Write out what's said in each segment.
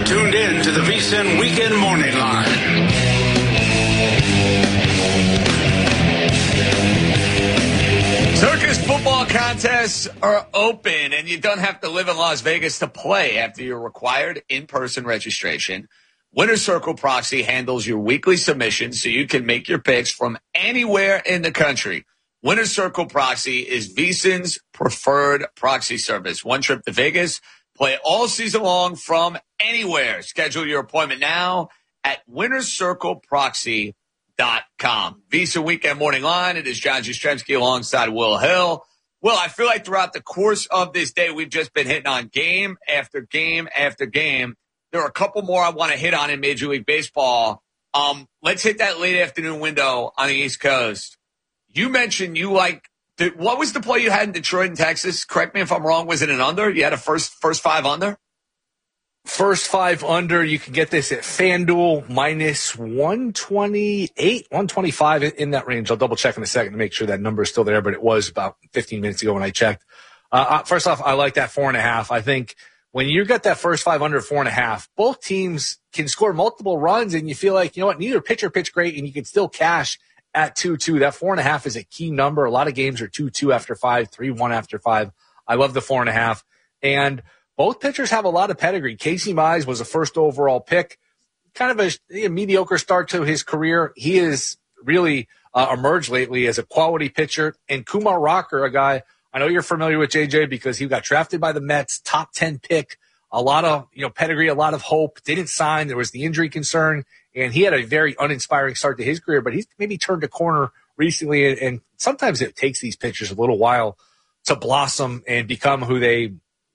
tuned in to the VSiN Weekend Morning Line. Circus football contests are open, and you don't have to live in Las Vegas to play after your required in-person registration. Winner's Circle Proxy handles your weekly submissions so you can make your picks from anywhere in the country. Winner's Circle Proxy is VSiN's preferred proxy service. One trip to Vegas, play all season long from anywhere. Schedule your appointment now at winnercircleproxy.com. VSiN Weekend Morning Line. It is John Jastrzemski alongside Will Hill. Will, I feel like throughout the course of this day, we've just been hitting on game after game after game. There are a couple more I want to hit on in Major League Baseball. Let's hit that late afternoon window on the East Coast. You mentioned you what was the play you had in Detroit and Texas? Correct me if I'm wrong. Was it an under? You had a first five under? First five under, you can get this at FanDuel minus 128, 125 in that range. I'll double check in a second to make sure that number is still there, but it was about 15 minutes ago when I checked. First off, I like that 4.5. I think when you get that first five under 4.5, both teams can score multiple runs, and you feel like, you know what, neither pitcher pitched great, and you can still cash at 2-2. That 4.5 is a key number. A lot of games are 2-2 after 5, 3-1 after 5. I love the 4.5. And both pitchers have a lot of pedigree. Casey Mize was a first overall pick, kind of a mediocre start to his career. He has really emerged lately as a quality pitcher. And Kumar Rocker, a guy, I know you're familiar with JJ because he got drafted by the Mets, top 10 pick, a lot of pedigree, a lot of hope, didn't sign. There was the injury concern, and he had a very uninspiring start to his career, but he's maybe turned a corner recently. And sometimes it takes these pitchers a little while to blossom and become who they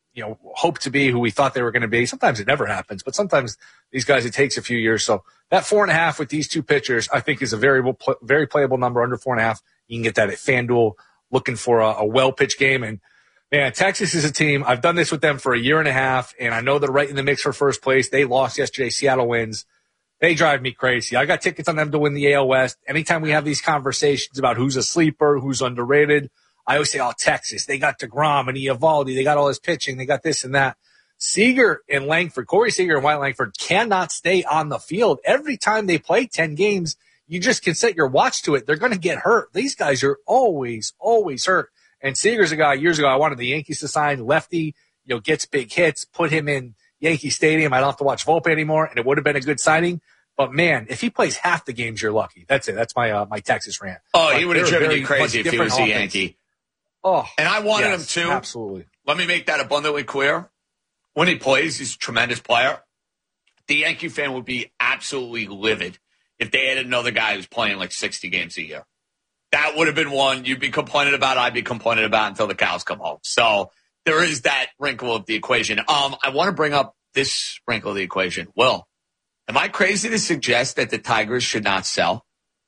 hope to be, who we thought they were going to be. Sometimes it never happens, but sometimes these guys, it takes a few years. So that 4.5 with these two pitchers, I think is a very playable number under 4.5. You can get that at FanDuel, looking for a well-pitched game. And man, Texas is a team. I've done this with them for a year and a half, and I know they're right in the mix for first place. They lost yesterday. Seattle wins. They drive me crazy. I got tickets on them to win the AL West. Anytime we have these conversations about who's a sleeper, who's underrated, I always say, Texas, they got DeGrom and Eovaldi. They got all his pitching. They got this and that. Seager and Langford, Corey Seager and Wyatt Langford cannot stay on the field. Every time they play 10 games, you just can set your watch to it. They're going to get hurt. These guys are always, always hurt. And Seager's a guy, years ago, I wanted the Yankees to sign. Lefty, gets big hits, put him in Yankee Stadium. I don't have to watch Volpe anymore, and it would have been a good signing. But, man, if he plays half the games, you're lucky. That's it. That's my Texas rant. He would have driven you crazy if he was a Yankee. Oh, and I wanted him to. Absolutely. Let me make that abundantly clear. When he plays, he's a tremendous player. The Yankee fan would be absolutely livid if they had another guy who's playing like 60 games a year. That would have been one you'd be complaining about, I'd be complaining about until the cows come home. So there is that wrinkle of the equation. I want to bring up this wrinkle of the equation. Will, am I crazy to suggest that the Tigers should not sell?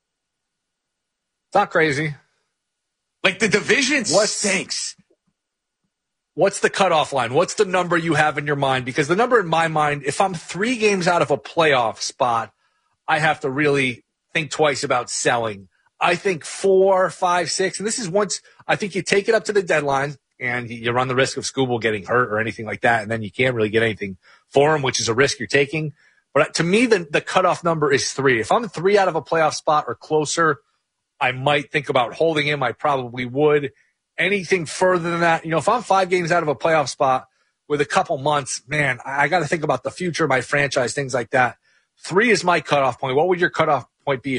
It's not crazy. Like, the division stinks. What's the cutoff line? What's the number you have in your mind? Because the number in my mind, if I'm 3 games out of a playoff spot, I have to really think twice about selling. I think 4, 5, 6, and this is once I think you take it up to the deadline and you run the risk of Scooble getting hurt or anything like that, and then you can't really get anything for him, which is a risk you're taking. But to me, the cutoff number is 3. If I'm 3 out of a playoff spot or closer, I might think about holding him. I probably would. Anything further than that, if I'm 5 games out of a playoff spot with a couple months, man, I got to think about the future of my franchise, things like that. 3 is my cutoff point. What would your cutoff point be